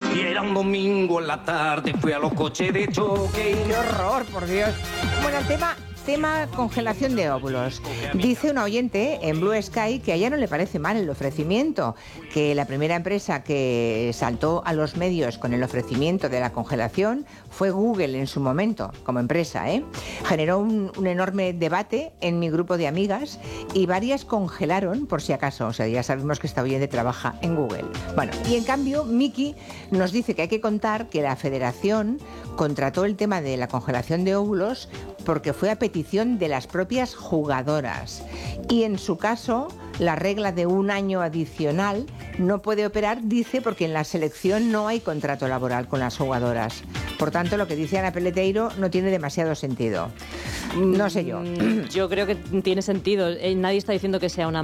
Y era un domingo en la tarde, fui a los coches de choque. ¡Qué horror, por Dios! Bueno, el tema congelación de óvulos. Dice un oyente en Blue Sky que a ella no le parece mal el ofrecimiento, que la primera empresa que saltó a los medios con el ofrecimiento de la congelación fue Google en su momento, como empresa, ¿eh? Generó un enorme debate en mi grupo de amigas y varias congelaron por si acaso. O sea, ya sabemos que esta oyente trabaja en Google. Bueno, y en cambio, Miki nos dice que hay que contar que la Federación contrató el tema de la congelación de óvulos porque fue a petición de las propias jugadoras. Y en su caso, la regla de un año adicional no puede operar, dice, porque en la selección no hay contrato laboral con las jugadoras. Por tanto, lo que dice Ana Peleteiro no tiene demasiado sentido. No sé yo. Yo creo que tiene sentido. Nadie está diciendo que sea una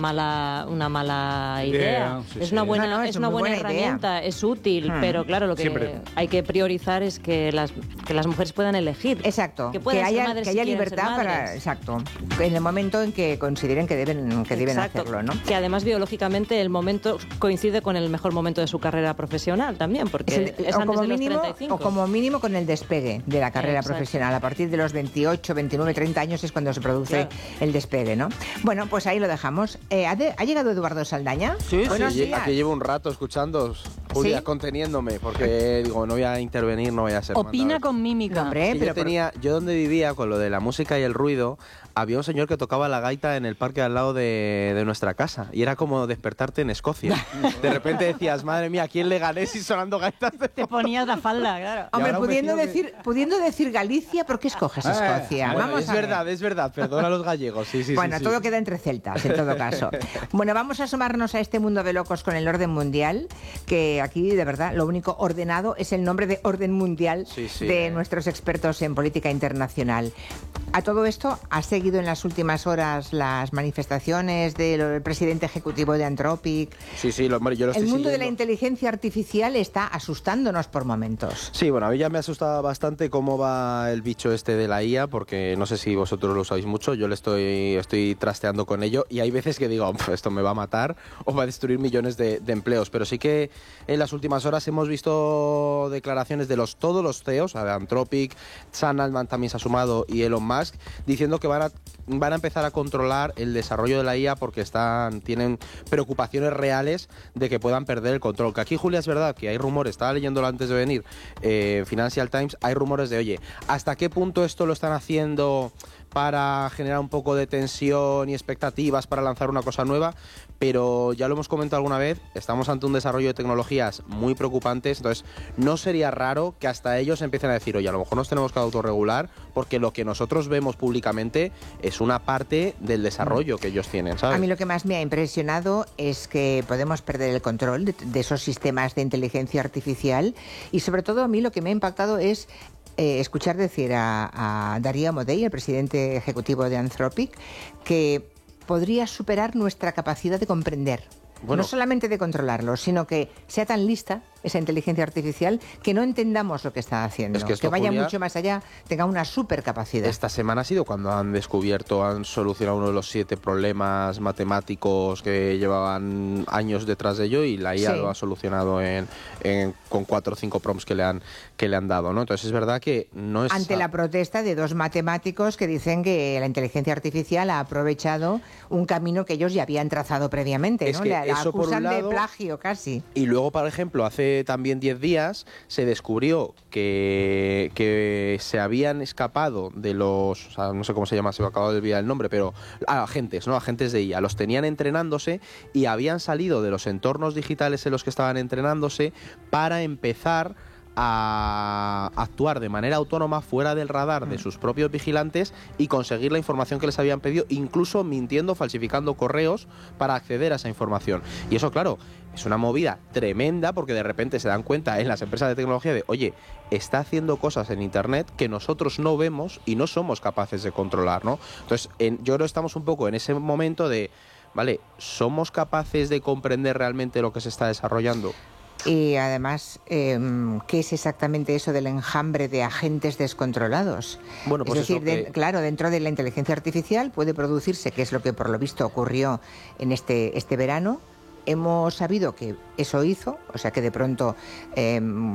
mala idea. Sí, es sí. una buena, es es una una buena buena herramienta, es útil, pero claro, lo que Siempre. hay que priorizar es que las mujeres puedan elegir. Exacto, Que puedan ser haya, madres que si haya quieren ser libertad para, madres. exacto, en el momento en que consideren que deben Exacto. hacerlo, ¿no? Que además biológicamente el momento coincide con el mejor momento de su carrera profesional también, porque es o, antes como de los mínimo, 35. o como mínimo con el despegue de la carrera Exacto. profesional. A partir de los 28, 29, 30 años es cuando se produce el despegue, ¿no? Bueno, pues ahí lo dejamos. ¿Ha llegado Eduardo Saldaña? Sí, Buenos sí, días. aquí llevo un rato escuchándoos, Julia, ¿Sí? conteniéndome, porque digo, no voy a intervenir, no voy a ser Opina mandado. con mímica. Hombre, Sí, pero yo donde vivía, con lo de la música y el ruido, había un señor que tocaba la gaita en el parque al lado de nuestra casa. Y era como despertarte en Escocia. De repente decías, madre mía, ¿a quién le gané si sonando gaitas? Te ponías la falda, claro. Hombre, ahora un pudiendo decir Galicia, ¿por qué escoges Escocia? Bueno, Vamos es a ver. verdad, perdona a los gallegos, sí. Bueno, sí. todo queda entre celtas, en todo caso. Bueno, vamos a asomarnos a este mundo de locos con el orden mundial, que aquí, de verdad, lo único ordenado es el nombre de orden mundial Sí, de nuestros expertos en política internacional. A todo esto, ¿ha seguido en las últimas horas las manifestaciones del presidente ejecutivo de Anthropic? Sí, hombre, yo lo estoy El mundo de la siguiendo. inteligencia artificial está asustándonos por momentos. Sí, bueno, a mí ya me asusta bastante cómo va el bicho este de la IA, porque no sé si vosotros lo sabéis mucho, yo le estoy trasteando con ello y hay veces que digo, esto me va a matar o va a destruir millones de empleos, pero sí que en las últimas horas hemos visto declaraciones de todos los CEOs, de Anthropic, Sam Altman también se ha sumado y Elon Musk, diciendo que van a empezar a controlar el desarrollo de la IA porque tienen preocupaciones reales de que puedan perder el control. Que aquí, Julia, es verdad que hay rumores, estaba leyéndolo antes de venir, Financial Times, hay rumores de, oye, ¿hasta qué punto esto lo están haciendo para generar un poco de tensión y expectativas para lanzar una cosa nueva? Pero ya lo hemos comentado alguna vez, estamos ante un desarrollo de tecnologías muy preocupantes, entonces no sería raro que hasta ellos empiecen a decir, oye, a lo mejor nos tenemos que autorregular porque lo que nosotros vemos públicamente es una parte del desarrollo que ellos tienen, ¿sabes? A mí lo que más me ha impresionado es que podemos perder el control de esos sistemas de inteligencia artificial y sobre todo a mí lo que me ha impactado es escuchar decir a Darío Amodei, el presidente ejecutivo de Anthropic, que podría superar nuestra capacidad de comprender. Bueno. No solamente de controlarlo, sino que sea tan lista esa inteligencia artificial que no entendamos lo que está haciendo. Es que esto, vaya Julia, mucho más allá, tenga una supercapacidad. Esta semana ha sido cuando han solucionado uno de los 7 problemas matemáticos que llevaban años detrás de ello y la IA Sí. lo ha solucionado con 4 o 5 prompts que le han dado, ¿no? Entonces es verdad que no es... Ante la protesta de 2 matemáticos que dicen que la inteligencia artificial ha aprovechado un camino que ellos ya habían trazado previamente, Es ¿no? que La eso por un acusan de lado, plagio casi. Y luego, por ejemplo, hace también 10 días se descubrió que se habían escapado de los, o sea, no sé cómo se llama, se me acaba de olvidar el nombre, pero agentes, ¿no? Agentes de IA. Los tenían entrenándose y habían salido de los entornos digitales en los que estaban entrenándose para empezar a actuar de manera autónoma fuera del radar de sus propios vigilantes y conseguir la información que les habían pedido, incluso mintiendo, falsificando correos para acceder a esa información. Y eso, claro, es una movida tremenda porque de repente se dan cuenta en las empresas de tecnología de, oye, está haciendo cosas en Internet que nosotros no vemos y no somos capaces de controlar, ¿no? Entonces, yo creo que estamos un poco en ese momento de, vale, ¿somos capaces de comprender realmente lo que se está desarrollando? Y además, ¿qué es exactamente eso del enjambre de agentes descontrolados? Bueno, pues es decir, eso que... claro, dentro de la inteligencia artificial puede producirse, que es lo que por lo visto ocurrió en este verano. Hemos sabido que eso hizo, o sea que de pronto